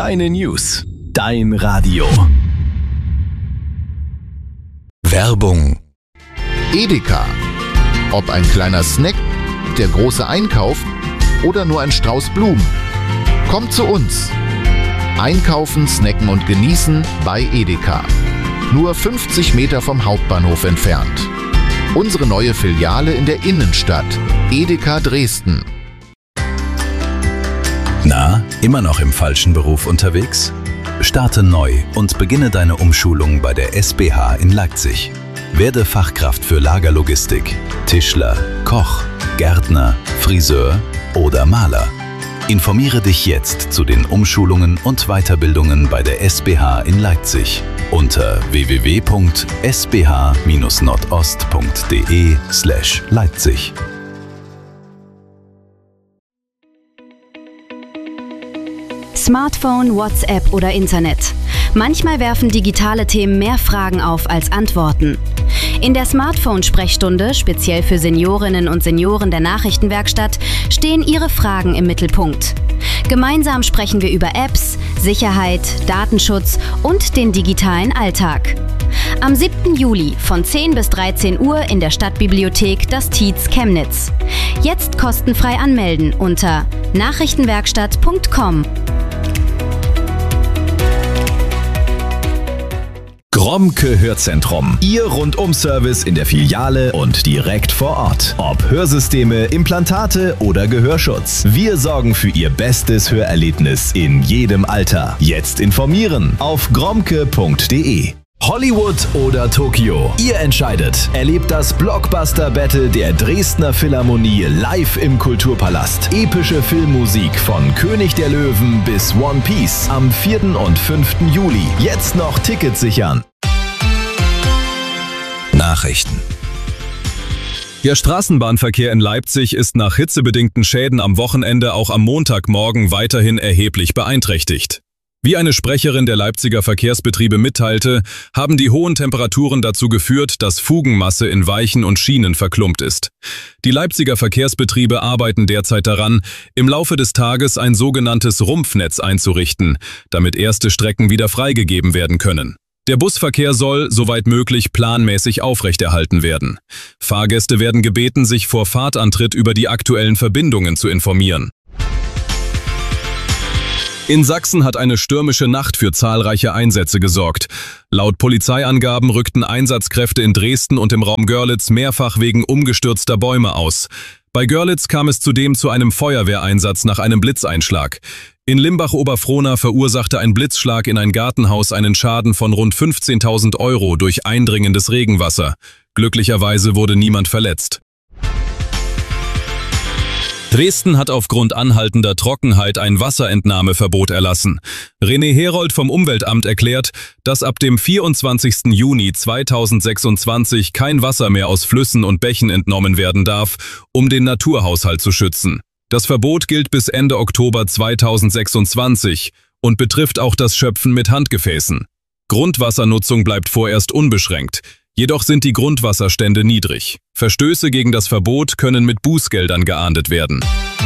Deine News. Dein Radio. Werbung. Edeka. Ob ein kleiner Snack, der große Einkauf oder nur ein Strauß Blumen. Kommt zu uns. Einkaufen, snacken und genießen bei Edeka. Nur 50 Meter vom Hauptbahnhof entfernt. Unsere neue Filiale in der Innenstadt. Edeka Dresden. Na, immer noch im falschen Beruf unterwegs? Starte neu und beginne deine Umschulung bei der SBH in Leipzig. Werde Fachkraft für Lagerlogistik, Tischler, Koch, Gärtner, Friseur oder Maler. Informiere dich jetzt zu den Umschulungen und Weiterbildungen bei der SBH in Leipzig unter www.sbh-nordost.de/Leipzig. Smartphone, WhatsApp oder Internet. Manchmal werfen digitale Themen mehr Fragen auf als Antworten. In der Smartphone-Sprechstunde, speziell für Seniorinnen und Senioren der Nachrichtenwerkstatt, stehen Ihre Fragen im Mittelpunkt. Gemeinsam sprechen wir über Apps, Sicherheit, Datenschutz und den digitalen Alltag. Am 7. Juli von 10 bis 13 Uhr in der Stadtbibliothek Das Tietz Chemnitz. Jetzt kostenfrei anmelden unter nachrichtenwerkstatt.com. Gromke Hörzentrum. Ihr Rundum-Service in der Filiale und direkt vor Ort. Ob Hörsysteme, Implantate oder Gehörschutz. Wir sorgen für Ihr bestes Hörerlebnis in jedem Alter. Jetzt informieren auf gromke.de. Hollywood oder Tokio? Ihr entscheidet. Erlebt das Blockbuster-Battle der Dresdner Philharmonie live im Kulturpalast. Epische Filmmusik von König der Löwen bis One Piece am 4. und 5. Juli. Jetzt noch Tickets sichern. Nachrichten. Der Straßenbahnverkehr in Leipzig ist nach hitzebedingten Schäden am Wochenende auch am Montagmorgen weiterhin erheblich beeinträchtigt. Wie eine Sprecherin der Leipziger Verkehrsbetriebe mitteilte, haben die hohen Temperaturen dazu geführt, dass Fugenmasse in Weichen und Schienen verklumpt ist. Die Leipziger Verkehrsbetriebe arbeiten derzeit daran, im Laufe des Tages ein sogenanntes Rumpfnetz einzurichten, damit erste Strecken wieder freigegeben werden können. Der Busverkehr soll, soweit möglich, planmäßig aufrechterhalten werden. Fahrgäste werden gebeten, sich vor Fahrtantritt über die aktuellen Verbindungen zu informieren. In Sachsen hat eine stürmische Nacht für zahlreiche Einsätze gesorgt. Laut Polizeiangaben rückten Einsatzkräfte in Dresden und im Raum Görlitz mehrfach wegen umgestürzter Bäume aus. Bei Görlitz kam es zudem zu einem Feuerwehreinsatz nach einem Blitzeinschlag. In Limbach-Oberfrohna verursachte ein Blitzschlag in ein Gartenhaus einen Schaden von rund 15.000 € durch eindringendes Regenwasser. Glücklicherweise wurde niemand verletzt. Dresden hat aufgrund anhaltender Trockenheit ein Wasserentnahmeverbot erlassen. René Herold vom Umweltamt erklärt, dass ab dem 24. Juni 2026 kein Wasser mehr aus Flüssen und Bächen entnommen werden darf, um den Naturhaushalt zu schützen. Das Verbot gilt bis Ende Oktober 2026 und betrifft auch das Schöpfen mit Handgefäßen. Grundwassernutzung bleibt vorerst unbeschränkt. Jedoch sind die Grundwasserstände niedrig. Verstöße gegen das Verbot können mit Bußgeldern geahndet werden.